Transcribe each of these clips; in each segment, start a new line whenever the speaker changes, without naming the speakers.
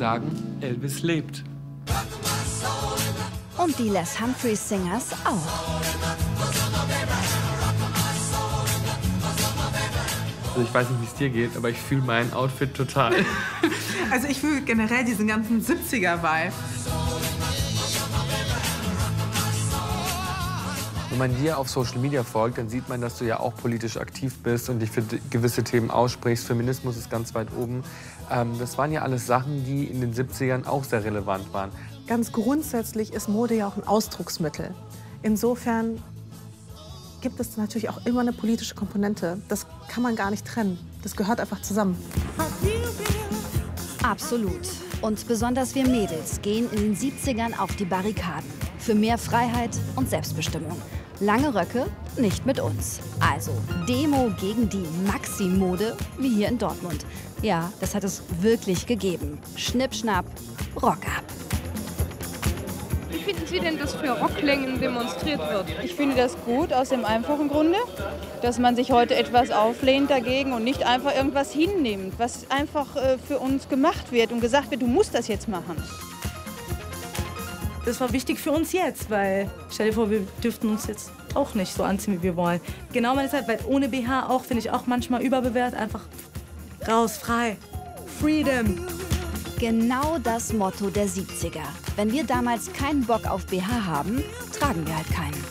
sagen, Elvis lebt.
Und die Les Humphreys Singers auch.
Also ich weiß nicht, wie es dir geht, aber ich fühle mein Outfit total.
Also ich fühle generell diesen ganzen 70er-Vibe.
Wenn man dir auf Social Media folgt, dann sieht man, dass du ja auch politisch aktiv bist und dich für gewisse Themen aussprichst. Feminismus ist ganz weit oben. Das waren ja alles Sachen, die in den 70ern auch sehr relevant waren.
Ganz grundsätzlich ist Mode ja auch ein Ausdrucksmittel. Insofern gibt es natürlich auch immer eine politische Komponente. Das kann man gar nicht trennen. Das gehört einfach zusammen.
Absolut. Und besonders wir Mädels gehen in den 70ern auf die Barrikaden. Für mehr Freiheit und Selbstbestimmung. Lange Röcke, nicht mit uns. Also Demo gegen die Maxi-Mode, wie hier in Dortmund. Ja, das hat es wirklich gegeben. Schnipp, schnapp, Rock ab.
Wie finden Sie denn, dass für Rocklängen demonstriert wird?
Ich finde das gut, aus dem einfachen Grunde, dass man sich heute etwas auflehnt dagegen und nicht einfach irgendwas hinnimmt, was einfach für uns gemacht wird und gesagt wird, du musst das jetzt machen.
Das war wichtig für uns jetzt, weil stell dir vor, wir dürften uns jetzt auch nicht so anziehen, wie wir wollen. Genau meine Zeit, weil ohne BH auch, finde ich auch manchmal überbewertet, einfach raus, frei, Freedom.
Genau das Motto der 70er. Wenn wir damals keinen Bock auf BH haben, tragen wir halt keinen.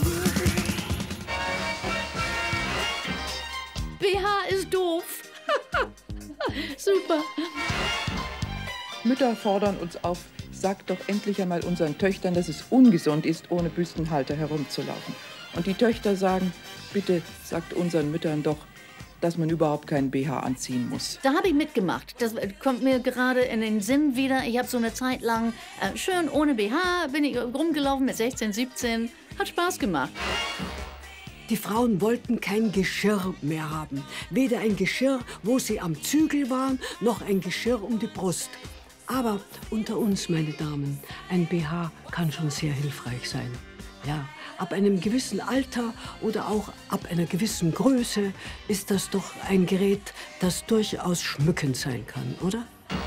BH ist doof. Super.
Mütter fordern uns auf, sagt doch endlich einmal unseren Töchtern, dass es ungesund ist, ohne Büstenhalter herumzulaufen. Und die Töchter sagen, bitte sagt unseren Müttern doch, dass man überhaupt keinen BH anziehen muss.
Da habe ich mitgemacht. Das kommt mir gerade in den Sinn wieder. Ich habe so eine Zeit lang schön ohne BH bin ich rumgelaufen mit 16, 17. Hat Spaß gemacht.
Die Frauen wollten kein Geschirr mehr haben. Weder ein Geschirr, wo sie am Zügel waren, noch ein Geschirr um die Brust. Aber unter uns, meine Damen, ein BH kann schon sehr hilfreich sein. Ja, ab einem gewissen Alter oder auch ab einer gewissen Größe ist das doch ein Gerät, das durchaus schmückend sein kann, oder?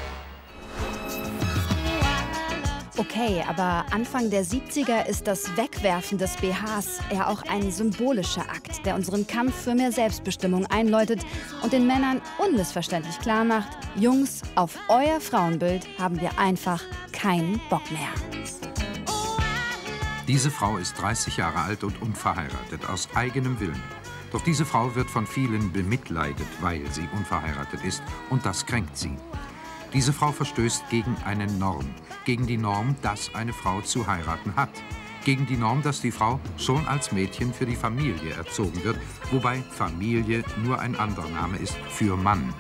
Okay, aber Anfang der 70er ist das Wegwerfen des BHs ja auch ein symbolischer Akt, der unseren Kampf für mehr Selbstbestimmung einläutet und den Männern unmissverständlich klar macht, Jungs, auf euer Frauenbild haben wir einfach keinen Bock mehr.
Diese Frau ist 30 Jahre alt und unverheiratet, aus eigenem Willen. Doch diese Frau wird von vielen bemitleidet, weil sie unverheiratet ist, und das kränkt sie. Diese Frau verstößt gegen eine Norm, gegen die Norm, dass eine Frau zu heiraten hat, gegen die Norm, dass die Frau schon als Mädchen für die Familie erzogen wird, wobei Familie nur ein anderer Name ist für Mann.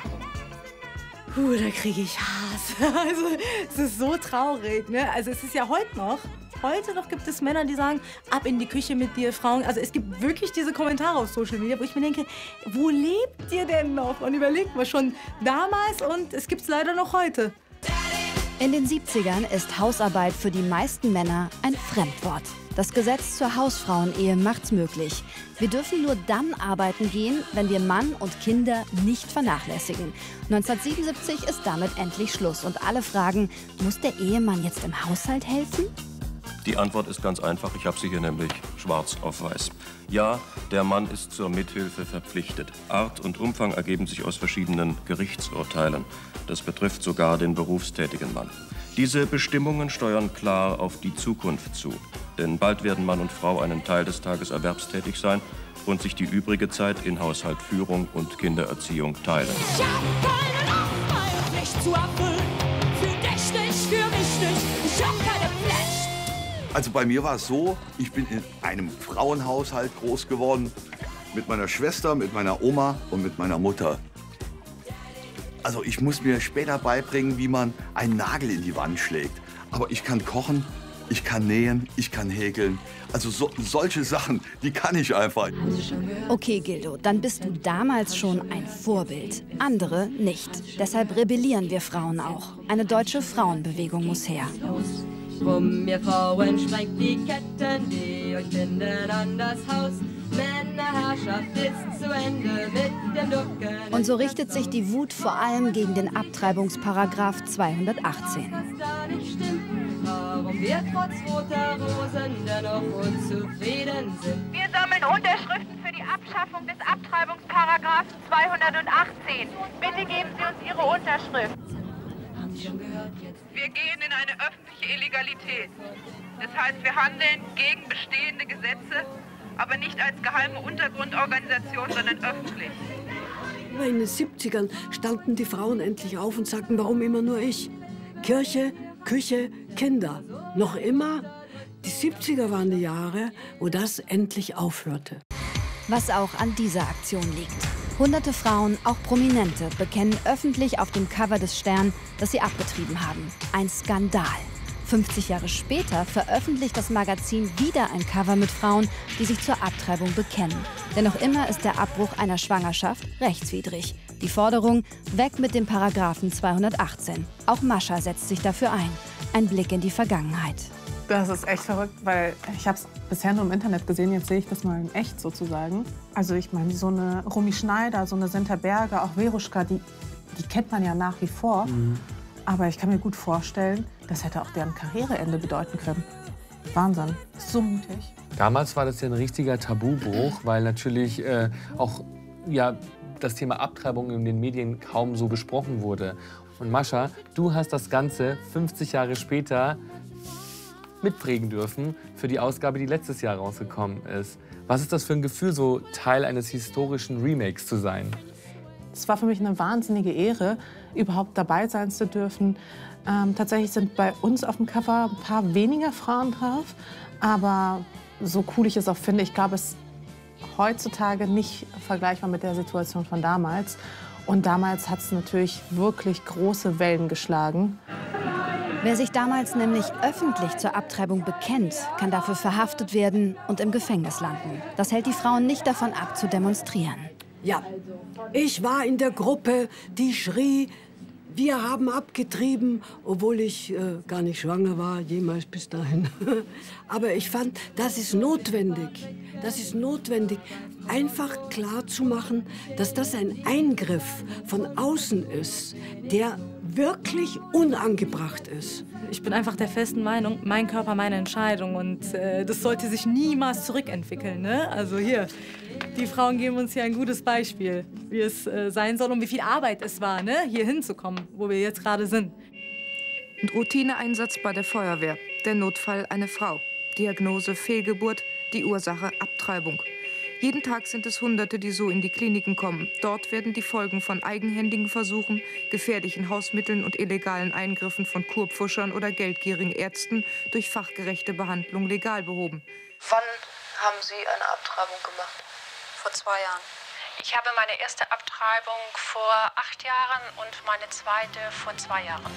Da kriege ich Hass. Also, es ist so traurig, ne? Also, es ist ja heute noch gibt es Männer, die sagen, ab in die Küche mit dir, Frauen. Also, es gibt wirklich diese Kommentare auf Social Media, wo ich mir denke, wo lebt ihr denn noch? Und überlegt mal, schon damals und es gibt es leider noch heute.
In den 70ern ist Hausarbeit für die meisten Männer ein Fremdwort. Das Gesetz zur Hausfrauenehe macht's möglich. Wir dürfen nur dann arbeiten gehen, wenn wir Mann und Kinder nicht vernachlässigen. 1977 ist damit endlich Schluss und alle fragen, muss der Ehemann jetzt im Haushalt helfen?
Die Antwort ist ganz einfach, ich habe sie hier nämlich schwarz auf weiß. Ja, der Mann ist zur Mithilfe verpflichtet. Art und Umfang ergeben sich aus verschiedenen Gerichtsurteilen. Das betrifft sogar den berufstätigen Mann. Diese Bestimmungen steuern klar auf die Zukunft zu. Denn bald werden Mann und Frau einen Teil des Tages erwerbstätig sein und sich die übrige Zeit in Haushaltführung und Kindererziehung teilen.
Ich hab keinen Auftrag, nicht zu erfüllen. Für dich nicht, für mich nicht. Ich hab keine Pflicht.
Also bei mir war es so, ich bin in einem Frauenhaushalt groß geworden. Mit meiner Schwester, mit meiner Oma und mit meiner Mutter. Also ich muss mir später beibringen, wie man einen Nagel in die Wand schlägt. Aber ich kann kochen, ich kann nähen, ich kann häkeln. Also solche Sachen, die kann ich einfach.
Okay, Gildo, dann bist du damals schon ein Vorbild. Andere nicht. Deshalb rebellieren wir Frauen auch. Eine deutsche Frauenbewegung muss her.
Rum, ihr Frauen, sprengt die Ketten, die euch binden an das Haus. Männer unsere Herrschaft ist zu Ende mit dem Ducken.
Und so richtet sich die Wut vor allem gegen den Abtreibungsparagraf 218.
Was da nicht stimmt, warum wir trotz roter Rosen dennoch unzufrieden sind.
Wir sammeln Unterschriften für die Abschaffung des Abtreibungsparagraphen 218. Bitte geben Sie uns Ihre Unterschrift. Wir gehen in eine öffentliche Illegalität. Das heißt, wir handeln gegen bestehende Gesetze, aber nicht als geheime Untergrundorganisation, sondern öffentlich.
In den 70ern standen die Frauen endlich auf und sagten, warum immer nur ich? Kirche, Küche, Kinder. Noch immer? Die 70er waren die Jahre, wo das endlich aufhörte.
Was auch an dieser Aktion liegt. Hunderte Frauen, auch Prominente, bekennen öffentlich auf dem Cover des Stern, dass sie abgetrieben haben. Ein Skandal. 50 Jahre später veröffentlicht das Magazin wieder ein Cover mit Frauen, die sich zur Abtreibung bekennen. Denn noch immer ist der Abbruch einer Schwangerschaft rechtswidrig. Die Forderung, weg mit dem Paragraphen 218. Auch Mascha setzt sich dafür ein. Ein Blick in die Vergangenheit.
Das ist echt verrückt, weil ich habe es bisher nur im Internet gesehen, jetzt sehe ich das mal in echt sozusagen. Also ich meine, so eine Romy Schneider, so eine Senta Berger, auch Veruschka, die kennt man ja nach wie vor. Aber ich kann mir gut vorstellen, das hätte auch deren Karriereende bedeuten können. Wahnsinn, so mutig.
Damals war das ja ein richtiger Tabubruch, weil natürlich auch das Thema Abtreibung in den Medien kaum so besprochen wurde. Und Mascha, du hast das Ganze 50 Jahre später mitprägen dürfen für die Ausgabe, die letztes Jahr rausgekommen ist. Was ist das für ein Gefühl, so Teil eines historischen Remakes zu sein?
Es war für mich eine wahnsinnige Ehre, überhaupt dabei sein zu dürfen. Tatsächlich sind bei uns auf dem Cover ein paar weniger Frauen drauf. Aber so cool ich es auch finde, ich glaube, es ist heutzutage nicht vergleichbar mit der Situation von damals. Und damals hat es natürlich wirklich große Wellen geschlagen.
Wer sich damals nämlich öffentlich zur Abtreibung bekennt, kann dafür verhaftet werden und im Gefängnis landen. Das hält die Frauen nicht davon ab, zu demonstrieren.
Ja, ich war in der Gruppe, die schrie, wir haben abgetrieben, obwohl ich gar nicht schwanger war, jemals bis dahin. Aber ich fand, das ist notwendig. Das ist notwendig, einfach klar zu machen, dass das ein Eingriff von außen ist, der wirklich unangebracht ist.
Ich bin einfach der festen Meinung, mein Körper, meine Entscheidung. Und das sollte sich niemals zurückentwickeln. Ne? Also hier, die Frauen geben uns hier ein gutes Beispiel, wie es sein soll und wie viel Arbeit es war, ne? Hier hinzukommen, wo wir jetzt gerade sind.
Routineeinsatz bei der Feuerwehr. Der Notfall eine Frau. Diagnose Fehlgeburt, die Ursache Abtreibung. Jeden Tag sind es Hunderte, die so in die Kliniken kommen. Dort werden die Folgen von eigenhändigen Versuchen, gefährlichen Hausmitteln und illegalen Eingriffen von Kurpfuschern oder geldgierigen Ärzten durch fachgerechte Behandlung legal behoben.
Wann haben Sie eine Abtreibung gemacht?
Vor 2 Jahren. Ich habe meine erste Abtreibung vor 8 Jahren und meine zweite vor 2 Jahren.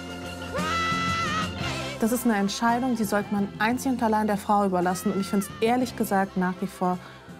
Das ist eine Entscheidung, die sollte man einzig und allein der Frau überlassen. Und ich finde es ehrlich gesagt nach wie vor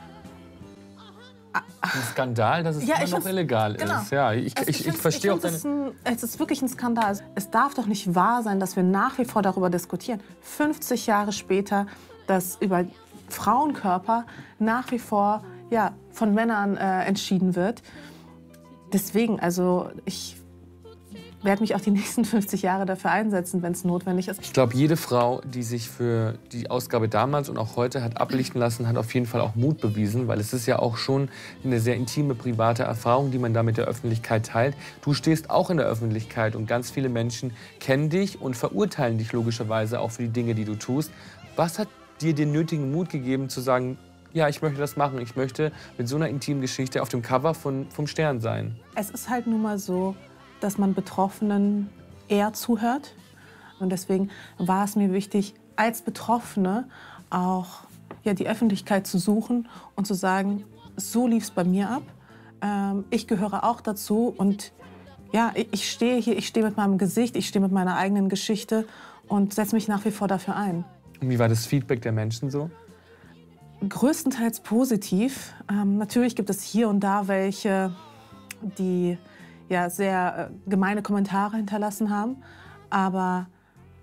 ein Skandal, dass es immer noch illegal ist. Ja, ich verstehe auch deine...
Es ist wirklich ein Skandal. Es darf doch nicht wahr sein, dass wir nach wie vor darüber diskutieren. 50 Jahre später, dass über Frauenkörper nach wie vor von Männern entschieden wird. Deswegen, also ich werde mich auch die nächsten 50 Jahre dafür einsetzen, wenn es notwendig ist.
Ich glaube, jede Frau, die sich für die Ausgabe damals und auch heute hat ablichten lassen, hat auf jeden Fall auch Mut bewiesen, weil es ist ja auch schon eine sehr intime, private Erfahrung, die man da mit der Öffentlichkeit teilt. Du stehst auch in der Öffentlichkeit und ganz viele Menschen kennen dich und verurteilen dich logischerweise auch für die Dinge, die du tust. Was hat dir den nötigen Mut gegeben, zu sagen, ja, ich möchte das machen, ich möchte mit so einer intimen Geschichte auf dem Cover vom Stern sein?
Es ist halt nun mal so, dass man Betroffenen eher zuhört. Und deswegen war es mir wichtig, als Betroffene auch die Öffentlichkeit zu suchen und zu sagen, so lief es bei mir ab. Ich gehöre auch dazu und ich stehe hier, ich stehe mit meinem Gesicht, ich stehe mit meiner eigenen Geschichte und setze mich nach wie vor dafür ein.
Und wie war das Feedback der Menschen so?
Größtenteils positiv. Natürlich gibt es hier und da welche, die sehr gemeine Kommentare hinterlassen haben. Aber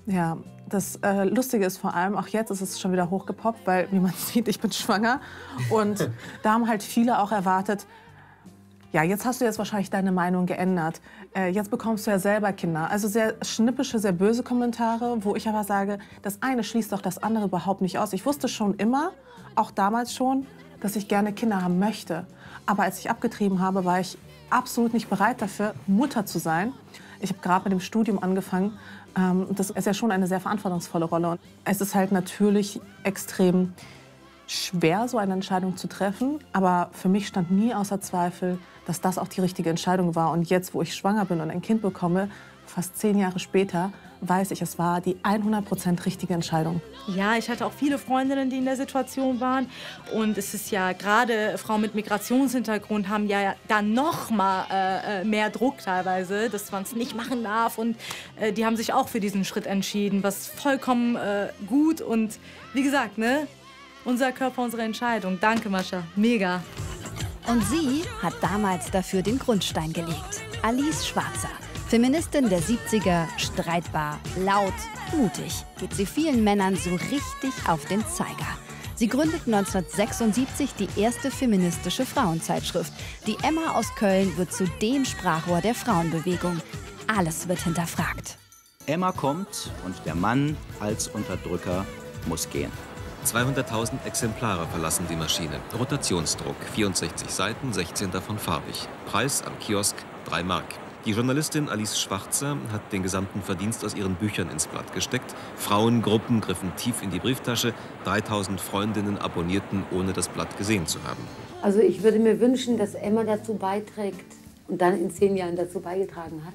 Ja, das Lustige ist vor allem, auch jetzt ist es schon wieder hochgepoppt, weil, wie man sieht, ich bin schwanger. Und da haben halt viele auch erwartet, ja, jetzt hast du jetzt wahrscheinlich deine Meinung geändert. Jetzt bekommst du ja selber Kinder. Also sehr schnippische, sehr böse Kommentare, wo ich aber sage, das eine schließt doch das andere überhaupt nicht aus. Ich wusste schon immer, auch damals schon, dass ich gerne Kinder haben möchte. Aber als ich abgetrieben habe, war ich absolut nicht bereit dafür, Mutter zu sein. Ich habe gerade mit dem Studium angefangen. Das ist ja schon eine sehr verantwortungsvolle Rolle. Und es ist halt natürlich extrem schwer, so eine Entscheidung zu treffen. Aber für mich stand nie außer Zweifel, dass das auch die richtige Entscheidung war. Und jetzt, wo ich schwanger bin und ein Kind bekomme, fast 10 Jahre später, weiß ich, es war die 100% richtige Entscheidung.
Ja, ich hatte auch viele Freundinnen, die in der Situation waren. Und es ist ja gerade Frauen mit Migrationshintergrund haben ja dann noch mal mehr Druck teilweise, dass man es nicht machen darf. Und die haben sich auch für diesen Schritt entschieden, was vollkommen gut. Und wie gesagt, ne, unser Körper, unsere Entscheidung. Danke, Mascha. Mega.
Und sie hat damals dafür den Grundstein gelegt. Alice Schwarzer. Feministin der 70er, streitbar, laut, mutig, geht sie vielen Männern so richtig auf den Zeiger. Sie gründet 1976 die erste feministische Frauenzeitschrift. Die Emma aus Köln wird zu dem Sprachrohr der Frauenbewegung. Alles wird hinterfragt.
Emma kommt und der Mann als Unterdrücker muss gehen.
200.000 Exemplare verlassen die Maschine. Rotationsdruck, 64 Seiten, 16 davon farbig. Preis am Kiosk 3 Mark. Die Journalistin Alice Schwarzer hat den gesamten Verdienst aus ihren Büchern ins Blatt gesteckt. Frauengruppen griffen tief in die Brieftasche. 3000 Freundinnen abonnierten, ohne das Blatt gesehen zu haben.
Also ich würde mir wünschen, dass Emma dazu beiträgt und dann in 10 Jahren dazu beigetragen hat,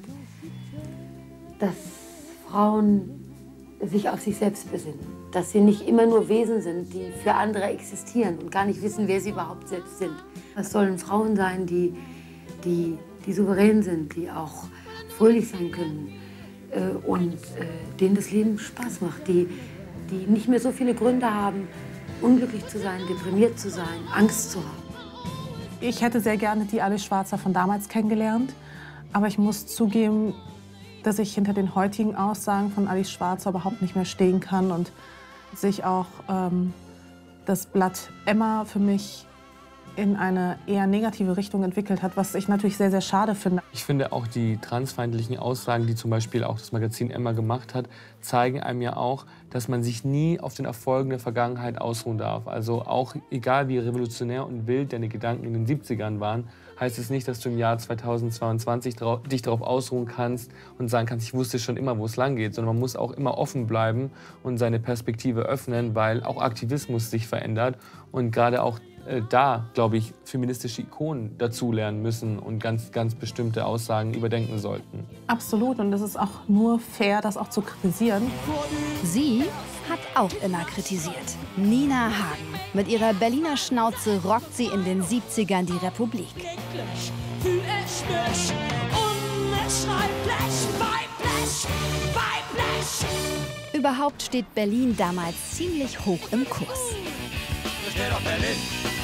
dass Frauen sich auf sich selbst besinnen. Dass sie nicht immer nur Wesen sind, die für andere existieren und gar nicht wissen, wer sie überhaupt selbst sind. Das sollen Frauen sein, die souverän sind, die auch fröhlich sein können und denen das Leben Spaß macht, die nicht mehr so viele Gründe haben, unglücklich zu sein, deprimiert zu sein, Angst zu haben.
Ich hätte sehr gerne die Alice Schwarzer von damals kennengelernt, aber ich muss zugeben, dass ich hinter den heutigen Aussagen von Alice Schwarzer überhaupt nicht mehr stehen kann und sich auch das Blatt Emma für mich in eine eher negative Richtung entwickelt hat, was ich natürlich sehr, sehr schade finde.
Ich finde auch die transfeindlichen Aussagen, die zum Beispiel auch das Magazin Emma gemacht hat, zeigen einem ja auch, dass man sich nie auf den Erfolgen der Vergangenheit ausruhen darf. Also auch egal wie revolutionär und wild deine Gedanken in den 70ern waren, heißt es nicht, dass du im Jahr 2022 dich darauf ausruhen kannst und sagen kannst, ich wusste schon immer, wo es lang geht, sondern man muss auch immer offen bleiben und seine Perspektive öffnen, weil auch Aktivismus sich verändert und gerade auch da, glaube ich, feministische Ikonen dazulernen müssen und ganz, ganz bestimmte Aussagen überdenken sollten.
Absolut, und es ist auch nur fair, das auch zu kritisieren.
Sie hat auch immer kritisiert. Nina Hagen. Mit ihrer Berliner Schnauze rockt sie in den 70ern die Republik.
Fühl ich mich unbeschreiblich, weiblich, weiblich.
Überhaupt steht Berlin damals ziemlich hoch im Kurs.
Das steht auf Berlin.